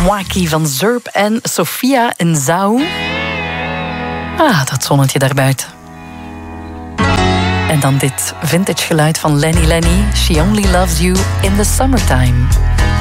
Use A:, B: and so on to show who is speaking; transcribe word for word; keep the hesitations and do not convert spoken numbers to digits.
A: Mwaki van Zurb en Sofia Nzau. Ah, dat zonnetje daarbuiten. En dan dit vintage geluid van Lenny Lenny. She only loves you in the summertime.